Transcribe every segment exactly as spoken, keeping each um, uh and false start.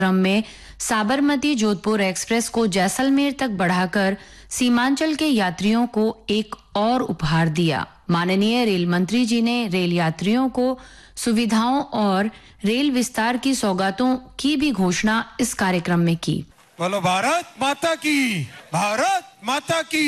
क्रम में साबरमती जोधपुर एक्सप्रेस को जैसलमेर तक बढ़ाकर सीमांचल के यात्रियों को एक और उपहार दिया। माननीय रेल मंत्री जी ने रेल यात्रियों को सुविधाओं और रेल विस्तार की सौगातों की भी घोषणा इस कार्यक्रम में की। बोलो भारत माता की, भारत माता की,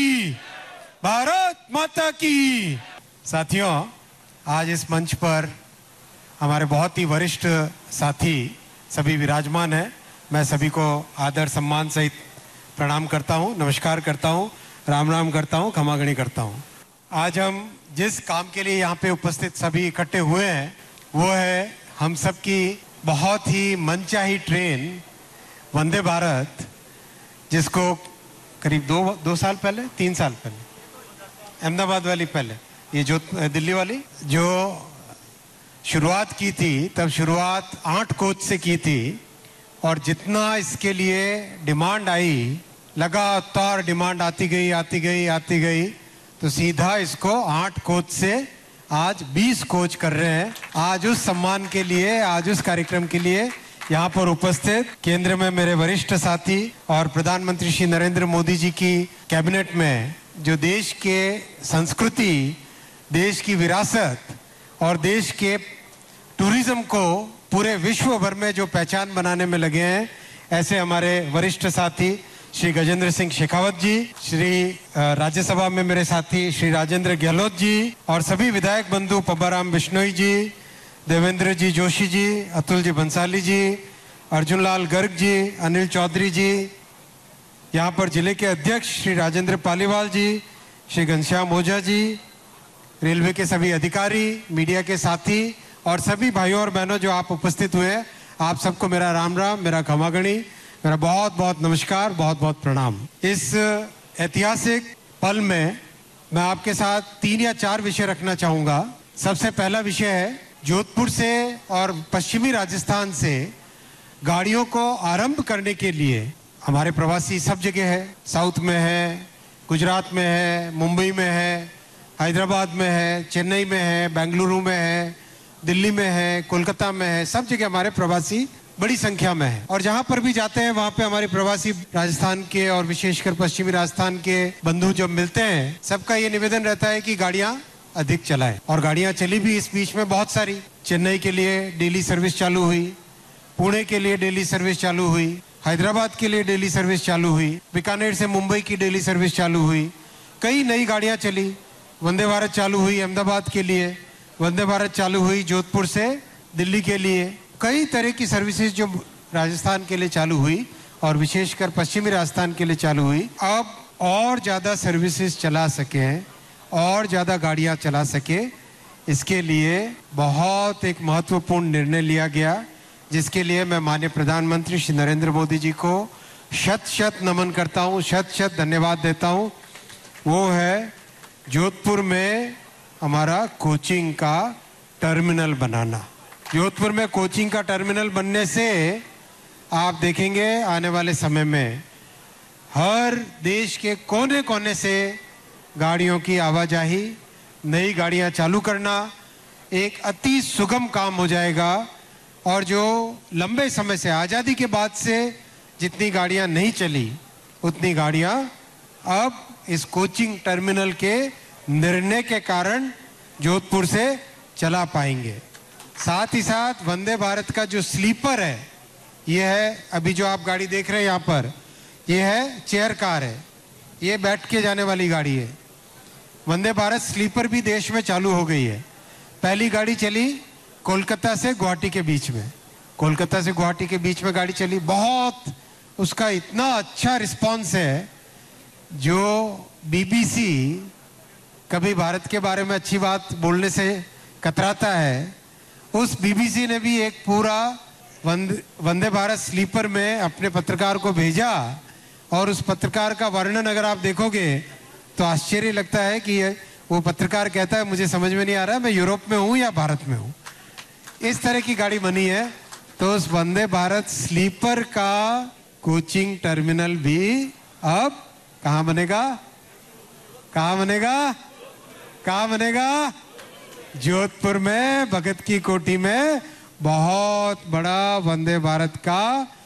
भारत माता की। साथियों, आज इस मंच पर हमारे बहुत ही वरिष्ठ साथी सभी विराजमान हैं। मैं सभी को आदर सम्मान सहित प्रणाम करता हूं, नमस्कार करता हूं, राम राम करता हूं, क्षमागणी करता हूं। आज हम जिस काम के लिए यहाँ पे उपस्थित सभी इकट्ठे हुए हैं वो है हम सब की बहुत ही मनचाही ट्रेन वंदे भारत, जिसको करीब दो दो साल पहले तीन साल पहले अहमदाबाद वाली, पहले ये जो दिल्ली वाली जो शुरुआत की थी, तब शुरुआत आठ कोच से की थी और जितना इसके लिए डिमांड आई, लगातार डिमांड आती गई आती गई आती गई तो सीधा इसको आठ कोच से आज बीस कोच कर रहे हैं। आज उस सम्मान के लिए, आज उस कार्यक्रम के लिए यहाँ पर उपस्थित केंद्र में मेरे वरिष्ठ साथी और प्रधानमंत्री श्री नरेंद्र मोदी जी की कैबिनेट में जो देश के संस्कृति, देश की विरासत और देश के टूरिज्म को पूरे विश्व भर में जो पहचान बनाने में लगे हैं, ऐसे हमारे वरिष्ठ साथी श्री गजेंद्र सिंह शेखावत जी, श्री राज्यसभा में मेरे साथी श्री राजेंद्र गहलोत जी और सभी विधायक बंधु पब्बाराम बिश्नोई जी, देवेंद्र जी जोशी जी, अतुल जी बंसाली जी, अर्जुन लाल गर्ग जी, अनिल चौधरी जी, यहाँ पर जिले के अध्यक्ष श्री राजेंद्र पालीवाल जी, श्री घनश्याम ओझा जी, रेलवे के सभी अधिकारी, मीडिया के साथी और सभी भाइयों और बहनों जो आप उपस्थित हुए हैं, आप सबको मेरा राम राम, मेरा क्षमागणी, मेरा बहुत बहुत नमस्कार, बहुत बहुत प्रणाम। इस ऐतिहासिक पल में मैं आपके साथ तीन या चार विषय रखना चाहूँगा। सबसे पहला विषय है जोधपुर से और पश्चिमी राजस्थान से गाड़ियों को आरंभ करने के लिए हमारे प्रवासी सब जगह है, साउथ में है, गुजरात में है, मुंबई में है, हैदराबाद में है, चेन्नई में है, बेंगलुरु में है, दिल्ली में है, कोलकाता में है, सब जगह हमारे प्रवासी बड़ी संख्या में है। और जहाँ पर भी जाते हैं वहाँ पे हमारे प्रवासी राजस्थान के और विशेषकर पश्चिमी राजस्थान के बंधु जब मिलते हैं, सबका ये निवेदन रहता है कि गाड़ियाँ अधिक चलाएं। और गाड़ियाँ चली भी इस बीच में बहुत सारी। चेन्नई के लिए डेली सर्विस चालू हुई, पुणे के लिए डेली सर्विस चालू हुई, हैदराबाद के लिए डेली सर्विस चालू हुई, बीकानेर से मुंबई की डेली सर्विस चालू हुई, कई नई गाड़ियाँ चली, वंदे भारत चालू हुई अहमदाबाद के लिए, वंदे भारत चालू हुई जोधपुर से दिल्ली के लिए, कई तरह की सर्विसेज जो राजस्थान के लिए चालू हुई और विशेषकर पश्चिमी राजस्थान के लिए चालू हुई। अब और ज़्यादा सर्विसेज चला सके और ज़्यादा गाड़ियाँ चला सके, इसके लिए बहुत एक महत्वपूर्ण निर्णय लिया गया, जिसके लिए मैं माननीय प्रधानमंत्री श्री नरेंद्र मोदी जी को शत शत नमन करता हूँ, शत शत धन्यवाद देता हूँ। वो है जोधपुर में हमारा कोचिंग का टर्मिनल बनाना। जोधपुर में कोचिंग का टर्मिनल बनने से आप देखेंगे आने वाले समय में हर देश के कोने कोने से गाड़ियों की आवाजाही, नई गाड़ियां चालू करना एक अति सुगम काम हो जाएगा। और जो लंबे समय से, आज़ादी के बाद से जितनी गाड़ियां नहीं चली, उतनी गाड़ियां अब इस कोचिंग टर्मिनल के निर्णय के कारण जोधपुर से चला पाएंगे। साथ ही साथ वंदे भारत का जो स्लीपर है, ये है अभी जो आप गाड़ी देख रहे हैं यहाँ पर, ये है चेयर कार है, ये बैठ के जाने वाली गाड़ी है। वंदे भारत स्लीपर भी देश में चालू हो गई है। पहली गाड़ी चली कोलकाता से गुवाहाटी के बीच में, कोलकाता से गुवाहाटी के बीच में गाड़ी चली, बहुत उसका इतना अच्छा रिस्पॉन्स है। जो बीबीसी कभी भारत के बारे में अच्छी बात बोलने से कतराता है, उस बीबीसी ने भी एक पूरा वंदे वंदे भारत स्लीपर में अपने पत्रकार को भेजा और उस पत्रकार का वर्णन अगर आप देखोगे तो आश्चर्य लगता है कि ये वो पत्रकार कहता है मुझे समझ में नहीं आ रहा मैं यूरोप में हूँ या भारत में हूँ। इस तरह की गाड़ी बनी है। तो उस वंदे भारत स्लीपर का कोचिंग टर्मिनल भी अब कहाँ बनेगा? कहाँ बनेगा? कहाँ बनेगा? जोधपुर में, भगत की कोठी में बहुत बड़ा वंदे भारत का